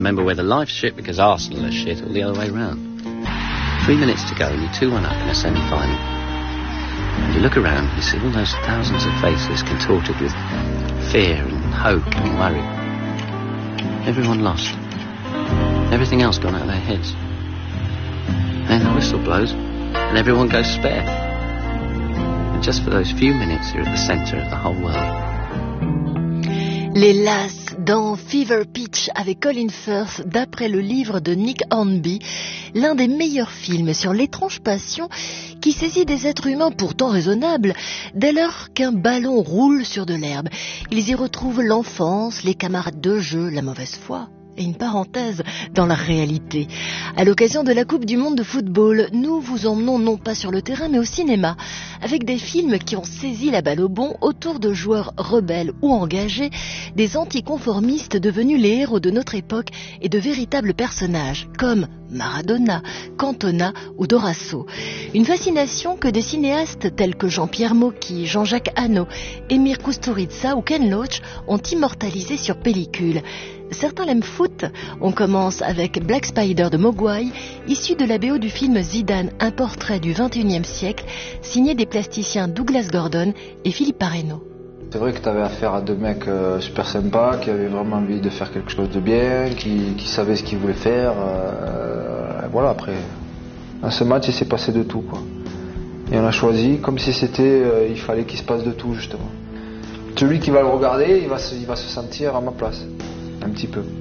Remember, we're the live shit because Arsenal are shit all the other way round. 3 minutes to go and you're 2-1 up in a semi-final. And you look around and you see all those thousands of faces contorted with fear and hope and worry. Everyone lost. Everything else gone out of their heads. Then the whistle blows and everyone goes spare. And just for those few minutes you're at the centre of the whole world. Les Lass dans Fever Pitch avec Colin Firth, d'après le livre de Nick Hornby, l'un des meilleurs films sur l'étrange passion qui saisit des êtres humains pourtant raisonnables dès lors qu'un ballon roule sur de l'herbe. Ils y retrouvent l'enfance, les camarades de jeu, la mauvaise foi. Et une parenthèse dans la réalité. À l'occasion de la Coupe du Monde de football, nous vous emmenons non pas sur le terrain mais au cinéma, avec des films qui ont saisi la balle au bond autour de joueurs rebelles ou engagés, des anticonformistes devenus les héros de notre époque et de véritables personnages, comme Maradona, Cantona ou Dorasso. Une fascination que des cinéastes tels que Jean-Pierre Mocky, Jean-Jacques Hano, Emir Kusturica ou Ken Loach ont immortalisé sur pellicule. Certains l'aiment foot. On commence avec Black Spider de Mogwai, issu de la BO du film Zidane, un portrait du XXIe siècle, signé des plasticiens Douglas Gordon et Philippe Parreno. C'est vrai que tu avais affaire à deux mecs super sympas, qui avaient vraiment envie de faire quelque chose de bien, qui savaient ce qu'ils voulaient faire. Voilà, après, dans ce match, il s'est passé de tout, quoi. Et on a choisi, comme si c'était, il fallait qu'il se passe de tout, justement. Celui qui va le regarder, il va se sentir à ma place. Un petit peu.